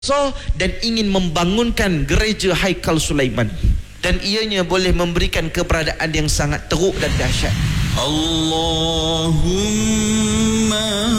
dan ingin membangunkan gereja Haikal Sulaiman, dan ianya boleh memberikan keberadaan yang sangat teruk dan dahsyat. Allahumma